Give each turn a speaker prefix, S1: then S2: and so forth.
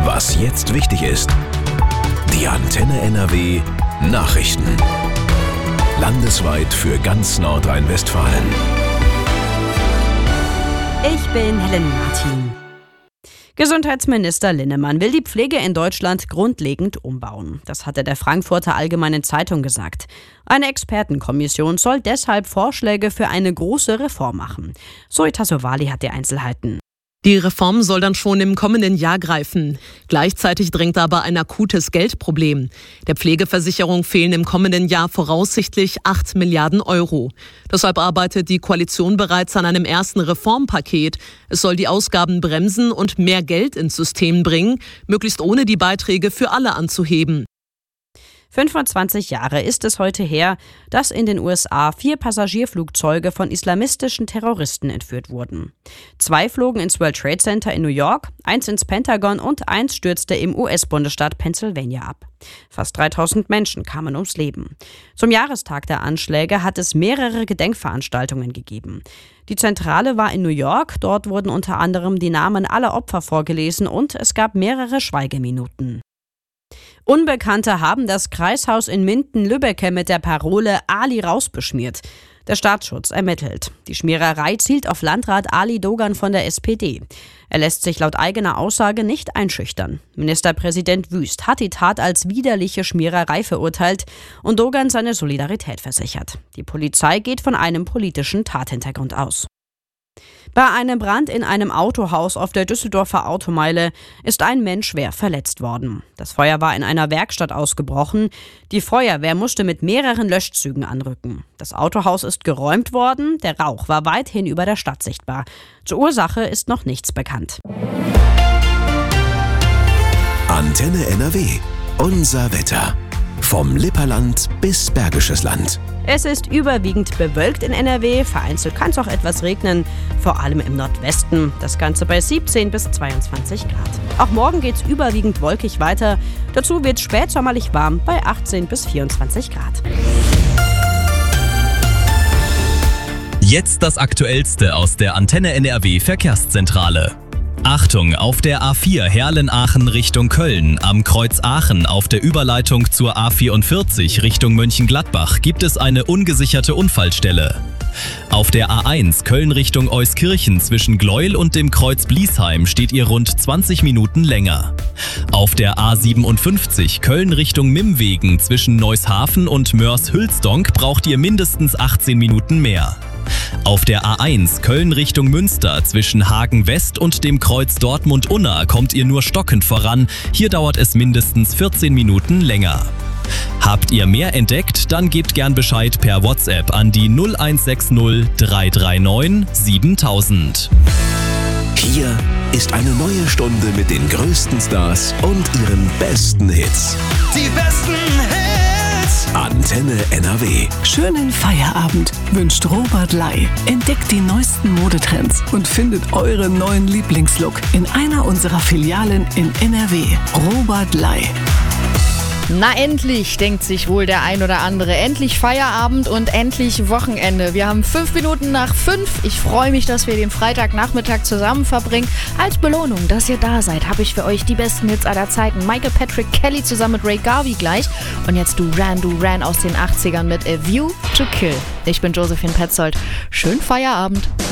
S1: Was jetzt wichtig ist. Die Antenne NRW Nachrichten. Landesweit für ganz Nordrhein-Westfalen.
S2: Ich bin Helen Martin. Gesundheitsminister Linnemann will die Pflege in Deutschland grundlegend umbauen. Das hat er der Frankfurter Allgemeinen Zeitung gesagt. Eine Expertenkommission soll deshalb Vorschläge für eine große Reform machen. Zoe Tassovali hat die Einzelheiten.
S3: Die Reform soll dann schon im kommenden Jahr greifen. Gleichzeitig drängt aber ein akutes Geldproblem. Der Pflegeversicherung fehlen im kommenden Jahr voraussichtlich 8 Milliarden Euro. Deshalb arbeitet die Koalition bereits an einem ersten Reformpaket. Es soll die Ausgaben bremsen und mehr Geld ins System bringen, möglichst ohne die Beiträge für alle anzuheben.
S2: 25 Jahre ist es heute her, dass in den USA 4 Passagierflugzeuge von islamistischen Terroristen entführt wurden. 2 flogen ins World Trade Center in New York, 1 ins Pentagon und 1 stürzte im US-Bundesstaat Pennsylvania ab. Fast 3000 Menschen kamen ums Leben. Zum Jahrestag der Anschläge hat es mehrere Gedenkveranstaltungen gegeben. Die Zentrale war in New York, dort wurden unter anderem die Namen aller Opfer vorgelesen und es gab mehrere Schweigeminuten. Unbekannte haben das Kreishaus in Minden-Lübbecke mit der Parole Ali raus beschmiert. Der Staatsschutz ermittelt. Die Schmiererei zielt auf Landrat Ali Dogan von der SPD. Er lässt sich laut eigener Aussage nicht einschüchtern. Ministerpräsident Wüst hat die Tat als widerliche Schmiererei verurteilt und Dogan seine Solidarität versichert. Die Polizei geht von einem politischen Tathintergrund aus. Bei einem Brand in einem Autohaus auf der Düsseldorfer Automeile ist ein Mensch schwer verletzt worden. Das Feuer war in einer Werkstatt ausgebrochen. Die Feuerwehr musste mit mehreren Löschzügen anrücken. Das Autohaus ist geräumt worden. Der Rauch war weithin über der Stadt sichtbar. Zur Ursache ist noch nichts bekannt.
S1: Antenne NRW. Unser Wetter. Vom Lipperland bis Bergisches Land.
S2: Es ist überwiegend bewölkt in NRW, vereinzelt kann es auch etwas regnen, vor allem im Nordwesten. Das Ganze bei 17 bis 22 Grad. Auch morgen geht es überwiegend wolkig weiter. Dazu wird es spätsommerlich warm bei 18 bis 24 Grad.
S4: Jetzt das Aktuellste aus der Antenne NRW Verkehrszentrale. Achtung, auf der A4 Herlen-Aachen Richtung Köln, am Kreuz Aachen auf der Überleitung zur A44 Richtung Mönchengladbach gibt es eine ungesicherte Unfallstelle. Auf der A1 Köln Richtung Euskirchen zwischen Gleuel und dem Kreuz Bliesheim steht ihr rund 20 Minuten länger. Auf der A57 Köln Richtung Mimmwegen zwischen Neushafen und Moers-Hülsdonk braucht ihr mindestens 18 Minuten mehr. Auf der A1 Köln Richtung Münster zwischen Hagen West und dem Kreuz Dortmund-Unna kommt ihr nur stockend voran. Hier dauert es mindestens 14 Minuten länger. Habt ihr mehr entdeckt? Dann gebt gern Bescheid per WhatsApp an die 0160 339 7000.
S1: Hier ist eine neue Stunde mit den größten Stars und ihren besten Hits.
S5: Die besten Hits!
S1: Antenne NRW.
S6: Schönen Feierabend wünscht Robert Ley. Entdeckt die neuesten Modetrends und findet euren neuen Lieblingslook in einer unserer Filialen in NRW. Robert Ley.
S7: Na endlich, denkt sich wohl der ein oder andere. Endlich Feierabend und endlich Wochenende. Wir haben 5 Minuten nach 5. Ich freue mich, dass wir den Freitagnachmittag zusammen verbringen. Als Belohnung, dass ihr da seid, habe ich für euch die besten Hits aller Zeiten. Michael Patrick Kelly zusammen mit Ray Garvey gleich. Und jetzt Duran aus den 80ern mit A View to Kill. Ich bin Josephine Petzold. Schönen Feierabend.